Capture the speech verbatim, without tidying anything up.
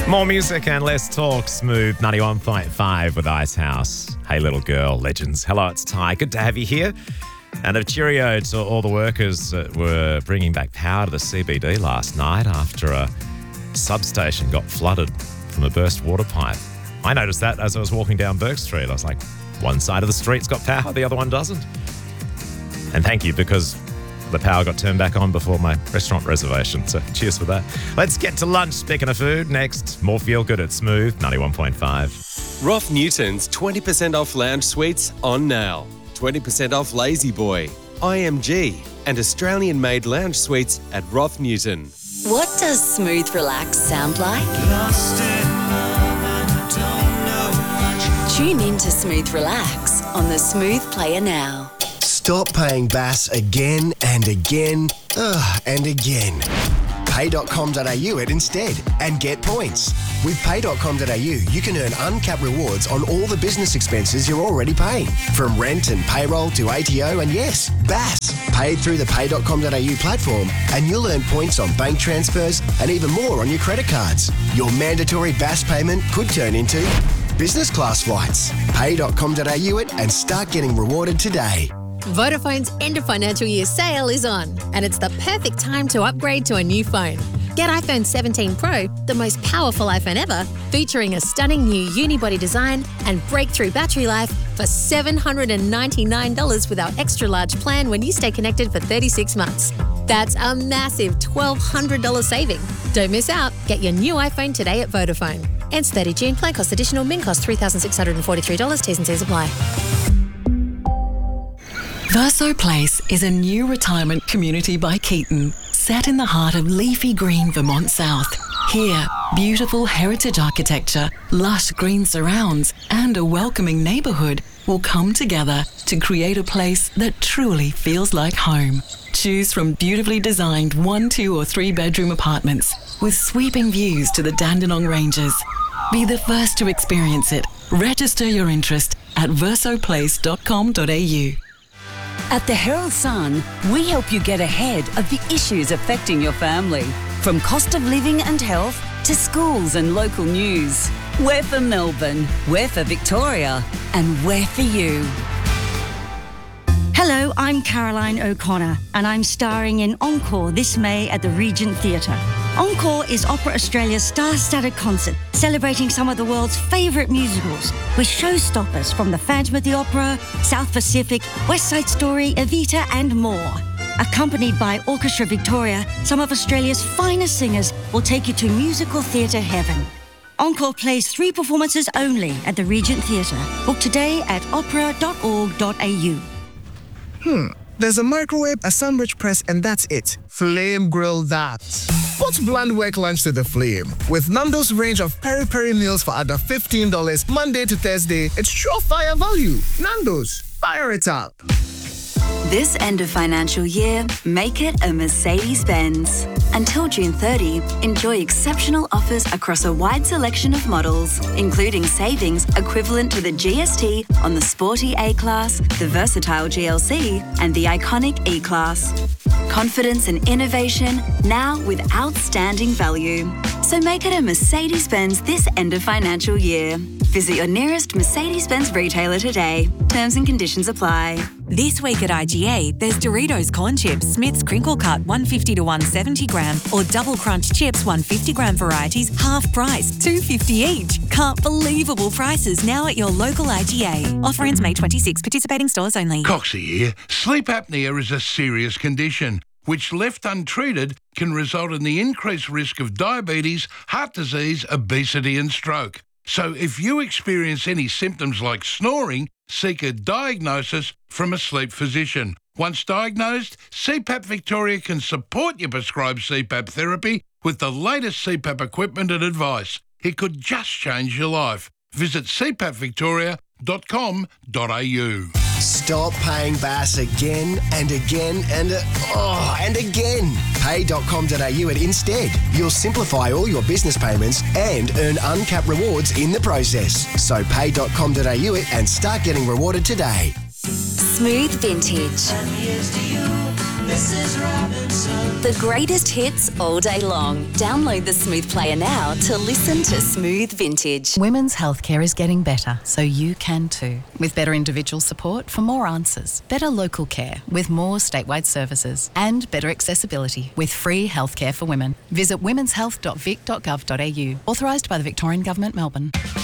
More music and less talk. Smooth ninety-one point five with Icehouse. Hey, little girl, legends. Hello, it's Ty. Good to have you here. And a cheerio to all the workers that were bringing back power to the C B D last night after a substation got flooded from a burst water pipe. I noticed that as I was walking down Burke Street. I was like, one side of the street's got power, the other one doesn't. And thank you, because the power got turned back on before my restaurant reservation. So cheers for that. Let's get to lunch. Speaking of food, next, more Feel Good at Smooth ninety-one point five. Roth Newton's twenty percent off lounge suites on now. twenty percent off Lazy Boy, I M G, and Australian-made lounge suites at Roth Newton. What does smooth relax sound like? Lost in love and don't know much. Tune in to Smooth Relax on the Smooth Player now. Stop paying B A S again and again, ugh, and again. pay dot com dot a u it instead and get points. With pay dot com dot a u, you can earn uncapped rewards on all the business expenses you're already paying, from rent and payroll to A T O and, yes, B A S. Paid through the pay dot com dot a u platform, and you'll earn points on bank transfers and even more on your credit cards. Your mandatory B A S payment could turn into business class flights. pay dot com dot a u it and start getting rewarded today. Vodafone's end of financial year sale is on, and it's the perfect time to upgrade to a new phone. Get iPhone seventeen Pro, the most powerful iPhone ever, featuring a stunning new unibody design and breakthrough battery life for seven hundred ninety-nine dollars with our extra large plan when you stay connected for thirty-six months. That's a massive twelve hundred dollars saving. Don't miss out. Get your new iPhone today at Vodafone. Ends thirty June. Plan cost additional. Min cost three thousand six hundred forty-three dollars. T's and C's apply. Verso Place is a new retirement community by Keaton, set in the heart of leafy green Vermont South. Here, beautiful heritage architecture, lush green surrounds, and a welcoming neighbourhood will come together to create a place that truly feels like home. Choose from beautifully designed one, two or three bedroom apartments with sweeping views to the Dandenong Ranges. Be the first to experience it. Register your interest at verso place dot com dot a u. At the Herald Sun, we help you get ahead of the issues affecting your family. From cost of living and health to schools and local news. We're for Melbourne, we're for Victoria, and we're for you. Hello, I'm Caroline O'Connor, and I'm starring in Encore this May at the Regent Theatre. Encore is Opera Australia's star-studded concert celebrating some of the world's favourite musicals with showstoppers from The Phantom of the Opera, South Pacific, West Side Story, Evita and more. Accompanied by Orchestra Victoria, some of Australia's finest singers will take you to musical theatre heaven. Encore plays three performances only at the Regent Theatre. Book today at opera dot org dot a u. Hmm, there's a microwave, a sandwich press, and that's it. Flame grill that. Put bland work lunch to the flame. With Nando's range of peri-peri meals for under fifteen dollars Monday to Thursday, it's surefire value. Nando's, fire it up. This end of financial year, make it a Mercedes-Benz. Until June thirtieth, enjoy exceptional offers across a wide selection of models, including savings equivalent to the G S T on the sporty A-Class, the versatile G L C, and the iconic E-Class. Confidence and innovation, now with outstanding value. So make it a Mercedes-Benz this end of financial year. Visit your nearest Mercedes-Benz retailer today. Terms and conditions apply. This week at I G A, there's Doritos Corn Chips, Smith's Crinkle Cut one fifty to one seventy gram, or Double Crunch Chips one fifty gram varieties, half price, two fifty each. Can't believable prices now at your local I G A. Offer ends May twenty-sixth. Participating stores only. Coxie here. Sleep apnea is a serious condition which, left untreated, can result in the increased risk of diabetes, heart disease, obesity and stroke. So if you experience any symptoms like snoring, seek a diagnosis from a sleep physician. Once diagnosed, C PAP Victoria can support your prescribed C PAP therapy with the latest C PAP equipment and advice. It could just change your life. Visit c pap victoria dot com dot a u. Stop paying B A S again and again and uh, oh, and again. pay dot com dot a u it instead. You'll simplify all your business payments and earn uncapped rewards in the process. So pay dot com dot a u it and start getting rewarded today. Smooth Vintage. And here's to you, Missus Robinson. The greatest hits all day long. Download the Smooth Player now to listen to Smooth Vintage. Women's healthcare is getting better, so you can too. With better individual support for more answers, better local care with more statewide services, and better accessibility with free healthcare for women. Visit womenshealth dot vic dot gov dot a u. Authorised by the Victorian Government, Melbourne.